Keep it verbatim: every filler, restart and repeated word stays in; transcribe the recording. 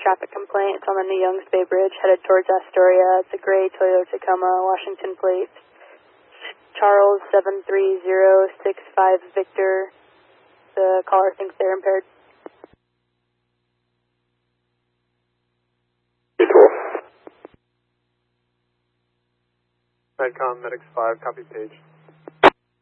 traffic complaint. It's on the New Youngs Bay Bridge, headed towards Astoria. It's a gray Toyota Tacoma, Washington plate. Charles seven three zero six five Victor. The caller thinks they're impaired. Medcom, Medics five, copy page.